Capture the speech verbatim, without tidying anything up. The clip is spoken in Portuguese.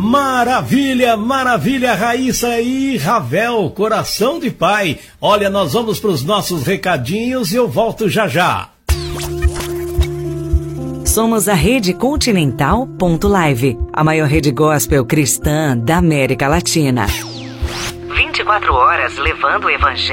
Maravilha, maravilha, Raíssa e Ravel, coração de pai. Olha, nós vamos para os nossos recadinhos e eu volto já já. Somos a Rede Continental ponto live, a maior rede gospel cristã da América Latina. vinte e quatro horas levando o evangelho